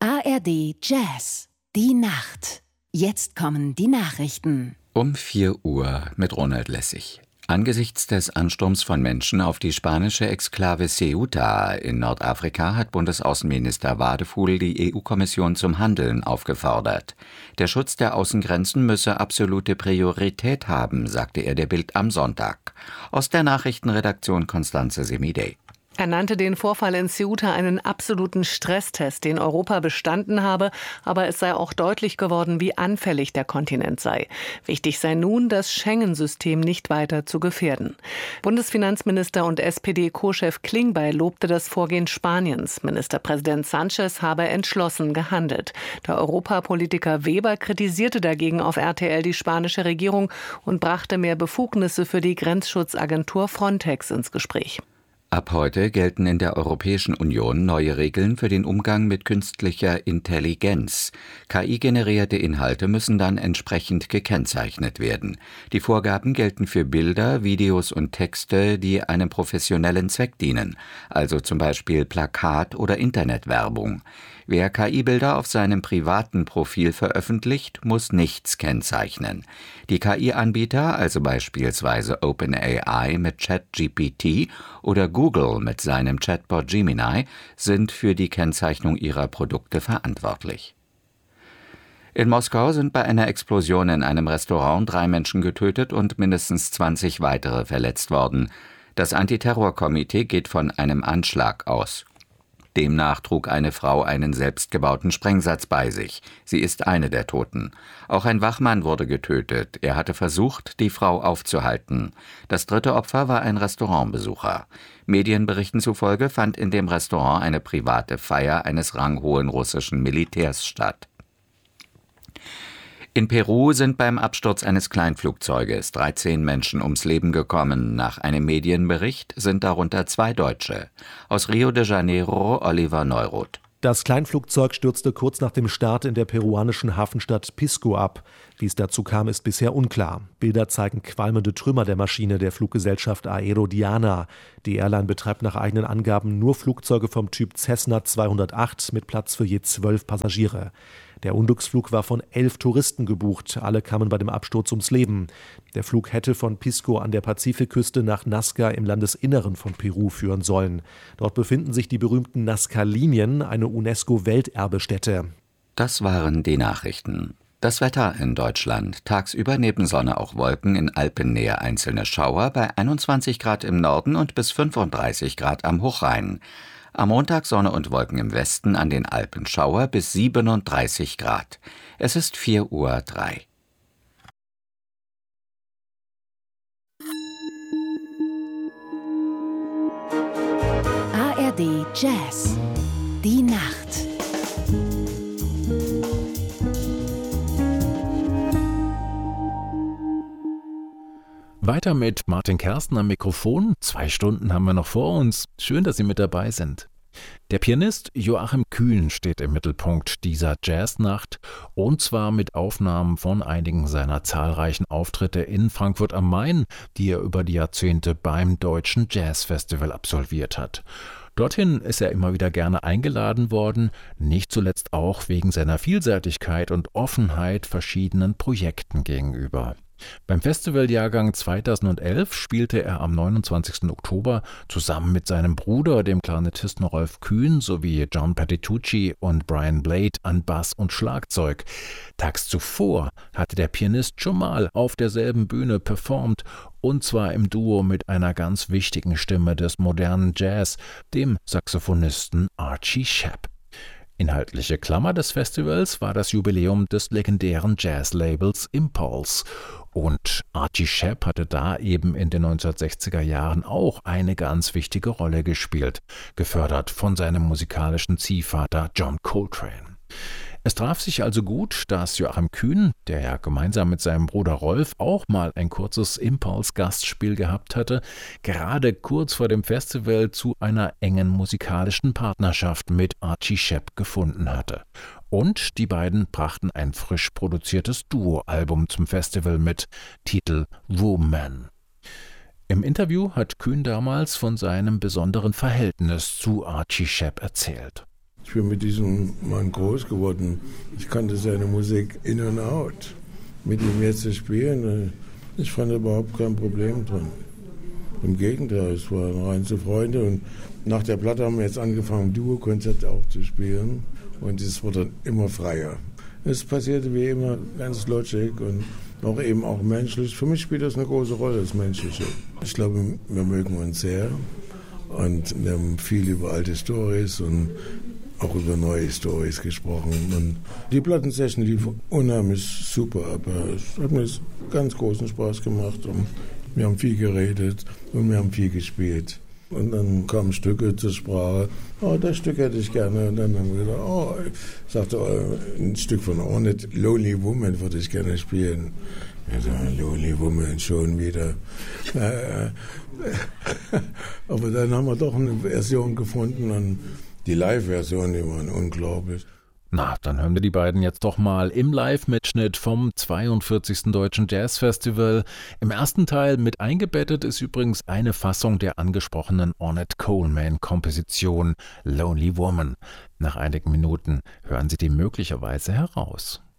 ARD Jazz, die Nacht. Jetzt kommen die Nachrichten. Um 4 Uhr mit Ronald Lessig. Angesichts des Ansturms von Menschen auf die spanische Exklave Ceuta in Nordafrika hat Bundesaußenminister Wadefuhl die EU-Kommission zum Handeln aufgefordert. Der Schutz der Außengrenzen müsse absolute Priorität haben, sagte er der Bild am Sonntag. Aus der Nachrichtenredaktion Constanze Semidey. Er nannte den Vorfall in Ceuta einen absoluten Stresstest, den Europa bestanden habe, aber es sei auch deutlich geworden, wie anfällig der Kontinent sei. Wichtig sei nun, das Schengen-System nicht weiter zu gefährden. Bundesfinanzminister und SPD-Co-Chef Klingbeil lobte das Vorgehen Spaniens. Ministerpräsident Sánchez habe entschlossen gehandelt. Der Europapolitiker Weber kritisierte dagegen auf RTL die spanische Regierung und brachte mehr Befugnisse für die Grenzschutzagentur Frontex ins Gespräch. Ab heute gelten in der Europäischen Union neue Regeln für den Umgang mit künstlicher Intelligenz. KI-generierte Inhalte müssen dann entsprechend gekennzeichnet werden. Die Vorgaben gelten für Bilder, Videos und Texte, die einem professionellen Zweck dienen, also zum Beispiel Plakat- oder Internetwerbung. Wer KI-Bilder auf seinem privaten Profil veröffentlicht, muss nichts kennzeichnen. Die KI-Anbieter, also beispielsweise OpenAI mit ChatGPT oder Google mit seinem Chatbot Gemini, sind für die Kennzeichnung ihrer Produkte verantwortlich. In Moskau sind bei einer Explosion in einem Restaurant 3 Menschen getötet und mindestens 20 weitere verletzt worden. Das Antiterrorkomitee geht von einem Anschlag aus. Demnach trug eine Frau einen selbstgebauten Sprengsatz bei sich. Sie ist eine der Toten. Auch ein Wachmann wurde getötet. Er hatte versucht, die Frau aufzuhalten. Das 3. Opfer war ein Restaurantbesucher. Medienberichten zufolge fand in dem Restaurant eine private Feier eines ranghohen russischen Militärs statt. In Peru sind beim Absturz eines Kleinflugzeuges 13 Menschen ums Leben gekommen. Nach einem Medienbericht sind darunter 2 Deutsche. Aus Rio de Janeiro, Oliver Neuroth. Das Kleinflugzeug stürzte kurz nach dem Start in der peruanischen Hafenstadt Pisco ab. Wie es dazu kam, ist bisher unklar. Bilder zeigen qualmende Trümmer der Maschine der Fluggesellschaft Aerodiana. Die Airline betreibt nach eigenen Angaben nur Flugzeuge vom Typ Cessna 208 mit Platz für je 12 Passagiere. Der Unglücksflug war von 11 Touristen gebucht. Alle kamen bei dem Absturz ums Leben. Der Flug hätte von Pisco an der Pazifikküste nach Nazca im Landesinneren von Peru führen sollen. Dort befinden sich die berühmten Nazca-Linien, eine UNESCO-Welterbestätte. Das waren die Nachrichten. Das Wetter in Deutschland. Tagsüber neben Sonne auch Wolken, in Alpennähe einzelne Schauer, bei 21 Grad im Norden und bis 35 Grad am Hochrhein. Am Montag Sonne und Wolken im Westen, an den Alpen Schauer bis 37 Grad. Es ist 4:03 Uhr. ARD Jazz, die Nacht. Weiter mit Martin Kersten am Mikrofon. 2 Stunden haben wir noch vor uns. Schön, dass Sie mit dabei sind. Der Pianist Joachim Kühn steht im Mittelpunkt dieser Jazznacht, und zwar mit Aufnahmen von einigen seiner zahlreichen Auftritte in Frankfurt am Main, die er über die Jahrzehnte beim Deutschen Jazzfestival absolviert hat. Dorthin ist er immer wieder gerne eingeladen worden, nicht zuletzt auch wegen seiner Vielseitigkeit und Offenheit verschiedenen Projekten gegenüber. Beim Festivaljahrgang 2011 spielte er am 29. Oktober zusammen mit seinem Bruder, dem Klarinettisten Rolf Kühn, sowie John Patitucci und Brian Blade an Bass und Schlagzeug. Tags zuvor hatte der Pianist schon mal auf derselben Bühne performt, und zwar im Duo mit einer ganz wichtigen Stimme des modernen Jazz, dem Saxophonisten Archie Shepp. Inhaltliche Klammer des Festivals war das Jubiläum des legendären Jazzlabels Impulse. Und Archie Shepp hatte da eben in den 1960er Jahren auch eine ganz wichtige Rolle gespielt, gefördert von seinem musikalischen Ziehvater John Coltrane. Es traf sich also gut, dass Joachim Kühn, der ja gemeinsam mit seinem Bruder Rolf auch mal ein kurzes Impulse-Gastspiel gehabt hatte, gerade kurz vor dem Festival zu einer engen musikalischen Partnerschaft mit Archie Shepp gefunden hatte. Und die beiden brachten ein frisch produziertes Duo-Album zum Festival mit, Titel Woman. Im Interview hat Kühn damals von seinem besonderen Verhältnis zu Archie Shepp erzählt. Ich bin mit diesem Mann groß geworden. Ich kannte seine Musik in und out. Mit ihm jetzt zu spielen, ich fand überhaupt kein Problem drin. Im Gegenteil, es waren reinste Freunde. Und nach der Platte haben wir jetzt angefangen, Duo-Konzerte auch zu spielen. Und es wurde dann immer freier. Es passierte wie immer ganz logisch und auch menschlich. Für mich spielt das eine große Rolle, das Menschliche. Ich glaube, wir mögen uns sehr. Und wir haben viel über alte Storys und auch über neue Storys gesprochen. Und die Plattensession lief unheimlich super, aber es hat mir ganz großen Spaß gemacht. Und wir haben viel geredet und wir haben viel gespielt. Und dann kamen Stücke zur Sprache. Oh, das Stück hätte ich gerne. Und dann haben wir gesagt, ich sagte, ein Stück von Ornette, Lonely Woman würde ich gerne spielen. Ja, Lonely Woman schon wieder. Aber dann haben wir doch eine Version gefunden und die Live-Version, die waren unglaublich. Na, dann hören wir die beiden jetzt doch mal im Live-Mitschnitt vom 42. Deutschen Jazz-Festival. Im ersten Teil mit eingebettet ist übrigens eine Fassung der angesprochenen Ornette Coleman-Komposition Lonely Woman. Nach einigen Minuten hören Sie die möglicherweise heraus.